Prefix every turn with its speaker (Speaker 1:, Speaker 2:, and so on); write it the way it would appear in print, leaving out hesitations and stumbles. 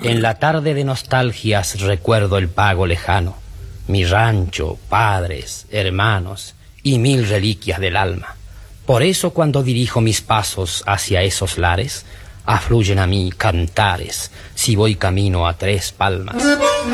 Speaker 1: En la tarde de nostalgias recuerdo el pago lejano, mi rancho, padres, hermanos y 1000 reliquias del alma. Por eso cuando dirijo mis pasos hacia esos lares, afluyen a mí cantares si voy camino a 3 Palmas.